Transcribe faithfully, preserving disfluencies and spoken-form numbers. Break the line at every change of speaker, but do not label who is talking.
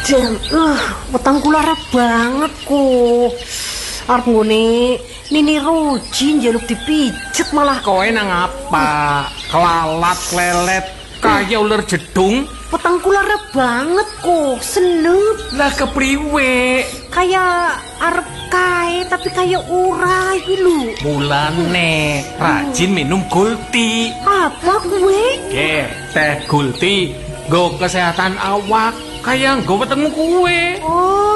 Dan uh, weteng kula arep banget kok. Arep nggone Nini Roji njaluk dipijet malah.
Kowe nang apa? Kelalat lelet kaya ular jedung.
Weteng kula arep banget kok, seneng.
Lah kepriwe?
Kayak arep kae tapi kayak ora iki lho.
Mulane rajin minum Gulti.
Apa kuwe?
Ke, teh Gulti nggo kesehatan awak kaya nggo wetengmu kuwe.
Oh,